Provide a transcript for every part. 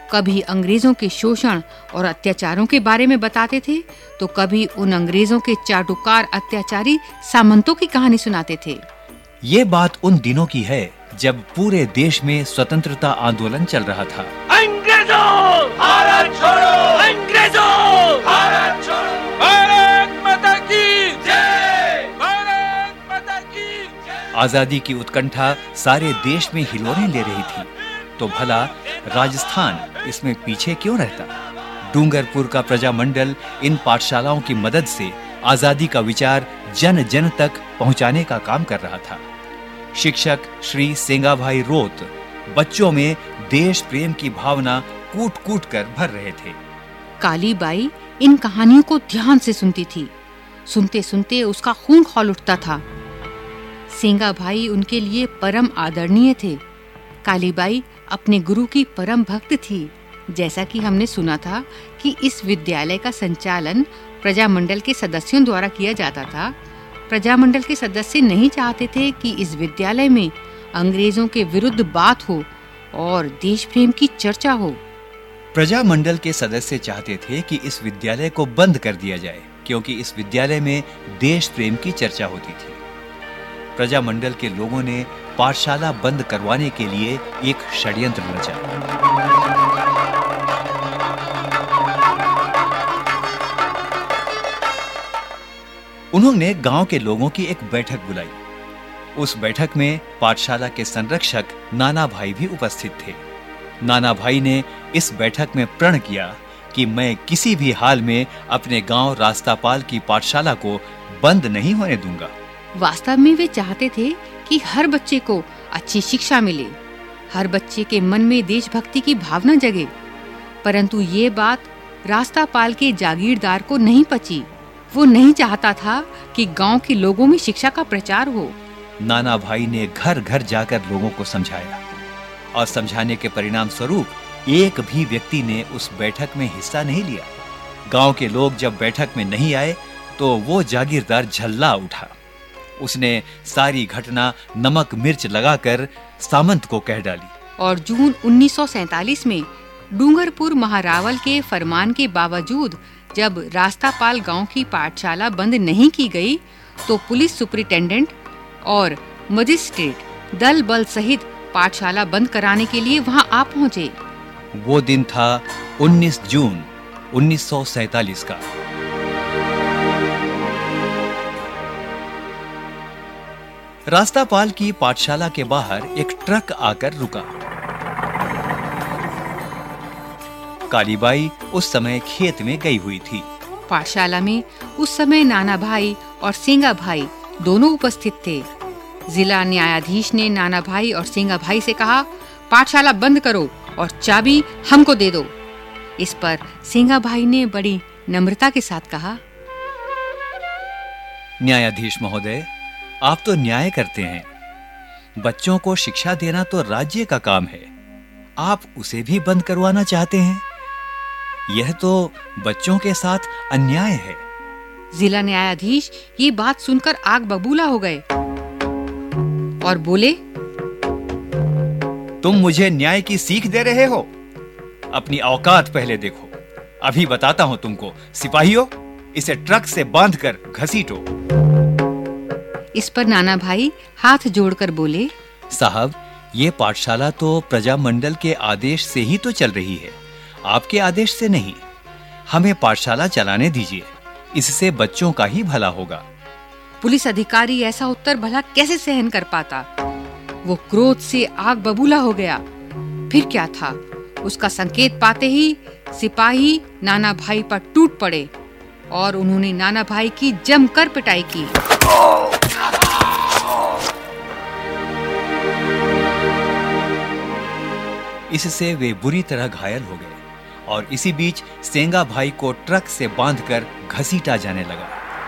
कभी अंग्रेजों के शोषण और अत्याचारों के बारे में बताते थे, तो कभी उन अंग्रेजों के चाटुकार अत्याचारी सामंतों की कहानी सुनाते थे। ये बात उन दिनों की है जब पूरे देश में स्वतंत्रता आंदोलन चल रहा था। अंग्रेजों भारत छोड़ो, अंग्रेजों भारत छोड़ो, भारत माता की जय, भारत माता की जय। आजादी की उत्कंठा सारे देश में हिलोरें ले रही थी, तो भला राजस्थान इसमें पीछे क्यों रहता? डूंगरपुर का प्रजामंडल इन पाठशालाओं की मदद से आजादी का विचार जन जन तक पहुंचाने का काम कर रहा था। शिक्षक श्री सेंगाभाई रोत बच्चों में देश प्रेम की भावना कूट-कूट कर भर रहे थे। कालीबाई इन कहानियों को ध्यान से सुनती थी। सुनते सुनते उसका खून खौल उठता था। सेंगाभाई उनके लिए परम आदरणीय थे। कालीबाई अपने गुरु की परम भक्त थी। जैसा कि हमने सुना था कि इस विद्यालय का संचालन प्रजामंडल के सदस्यों द्वारा किया जाता था। प्रजामंडल के सदस्य नहीं चाहते थे कि इस विद्यालय में अंग्रेजों के विरुद्ध बात हो और देश प्रेम की चर्चा हो। प्रजामंडल के सदस्य चाहते थे कि इस विद्यालय को बंद कर दिया जाए, क्योंकि इस विद्यालय में देश प्रेम की चर्चा होती थी। प्रजामंडल के लोगों ने पाठशाला बंद करवाने के लिए एक षड्यंत्र रचा। उन्होंने गांव के लोगों की एक बैठक बुलाई। उस बैठक में पाठशाला के संरक्षक नाना भाई भी उपस्थित थे। नाना भाई ने इस बैठक में प्रण किया कि मैं किसी भी हाल में अपने गांव रास्तापाल की पाठशाला को बंद नहीं होने दूंगा। वास्तव में वे चाहते थे कि हर बच्चे को अच्छी शिक्षा मिले, हर बच्चे के मन में देशभक्ति की भावना जगे। परंतु ये बात रास्तापाल के जागीरदार को नहीं पची। वो नहीं चाहता था कि गांव के लोगों में शिक्षा का प्रचार हो। नाना भाई ने घर घर जाकर लोगों को समझाया, और समझाने के परिणाम स्वरूप एक भी व्यक्ति ने उस बैठक में हिस्सा नहीं लिया। गांव के लोग जब बैठक में नहीं आए तो वो जागीरदार झल्ला उठा। उसने सारी घटना नमक मिर्च लगाकर सामंत को कह डाली। और जून 1947 में डूंगरपुर महारावल के फरमान के बावजूद जब रास्तापाल गांव की पाठशाला बंद नहीं की गई, तो पुलिस सुपरिटेंडेंट और मजिस्ट्रेट दल बल सहित पाठशाला बंद कराने के लिए वहां आ पहुंचे। वो दिन था 19 जून 1947 का। रास्तापाल की पाठशाला के बाहर एक ट्रक आकर रुका। कालीबाई उस समय खेत में गई हुई थी। पाठशाला में उस समय नाना भाई और सेंगा भाई दोनों उपस्थित थे। जिला न्यायाधीश ने नाना भाई और सेंगा भाई से कहा, पाठशाला बंद करो और चाबी हमको दे दो। इस पर सेंगा भाई ने बड़ी नम्रता के साथ कहा, न्यायाधीश महोदय, आप तो न्याय करते हैं। बच्चों को शिक्षा देना तो राज्य का काम है। आप उसे भी बंद करवाना चाहते हैं? यह तो बच्चों के साथ अन्याय है। जिला न्यायाधीश ये बात सुनकर आग बबूला हो गए और बोले, तुम मुझे न्याय की सीख दे रहे हो? अपनी औकात पहले देखो। अभी बताता हूं तुमको। सिपाहियों, इसे ट्रक से बांधकर घसीटो। इस पर नाना भाई हाथ जोड़कर बोले, साहब, ये पाठशाला तो प्रजामंडल के आदेश से ही तो चल रही है, आपके आदेश से नहीं। हमें पाठशाला चलाने दीजिए, इससे बच्चों का ही भला होगा। पुलिस अधिकारी ऐसा उत्तर भला कैसे सहन कर पाता? वो क्रोध से आग बबूला हो गया। फिर क्या था, उसका संकेत पाते ही सिपाही नाना भाई पर टूट पड़े और उन्होंने नाना भाई की जमकर पिटाई की। इससे वे बुरी तरह घायल हो गए और इसी बीच सेंगा भाई को ट्रक से बांधकर घसीटा जाने लगा।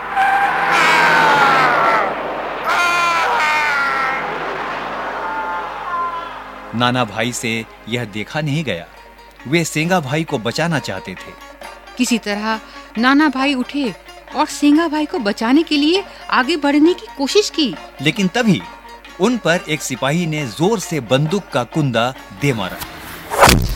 नाना भाई से यह देखा नहीं गया। वे सेंगा भाई को बचाना चाहते थे। किसी तरह नाना भाई उठे और सेंगा भाई को बचाने के लिए आगे बढ़ने की कोशिश की, लेकिन तभी उन पर एक सिपाही ने जोर से बंदूक का कुंदा दे मारा।